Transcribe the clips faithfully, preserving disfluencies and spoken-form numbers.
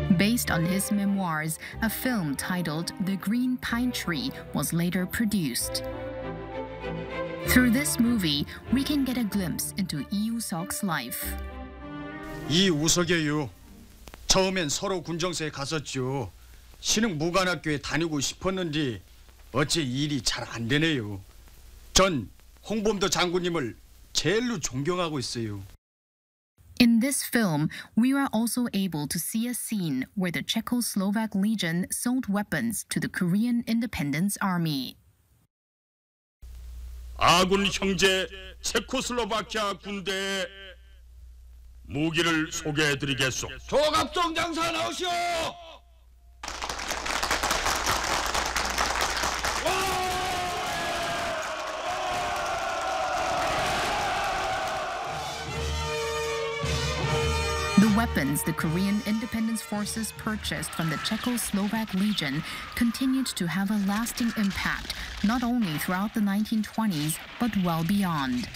Based on his memoirs, a film titled The Green Pine Tree was later produced. Through this movie, we can get a glimpse into 이우석's life. 이우석이에요. 처음엔 서로 군정서에 갔었죠. 신흥 무관학교에 다니고 싶었는데 어째 일이 잘 안 되네요. 전 홍범도 장군님을 제일로 존경하고 있어요. In this film, we are also able to see a scene where the Czechoslovak Legion sold weapons to the Korean Independence Army. 아군 형제 체코슬로바키아 군대의 무기를 소개해드리겠소. 조갑종 장사 나오시오. The weapons the Korean Independence Forces purchased from the Czechoslovak Legion continued to have a lasting impact, not only throughout the nineteen twenties, but well beyond.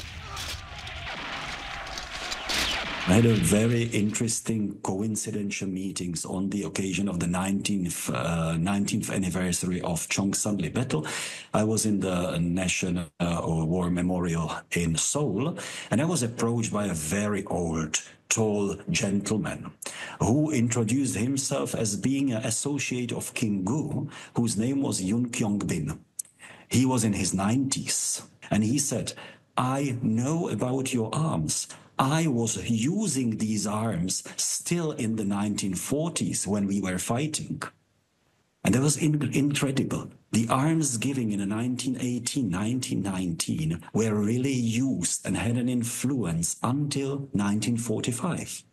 I had a very interesting coincidental meetings on the occasion of the nineteenth, uh, nineteenth anniversary of Cheongsanli battle. I was in the National uh, War Memorial in Seoul, and I was approached by a very old, tall gentleman who introduced himself as being an associate of King Gu, whose name was Yoon Kyung-bin. He was in his nineties, and he said, "I know about your arms. I was using these arms still in the nineteen forties when we were fighting." And that was in incredible. The arms given in the nineteen eighteen, nineteen nineteen were really used and had an influence until nineteen forty-five.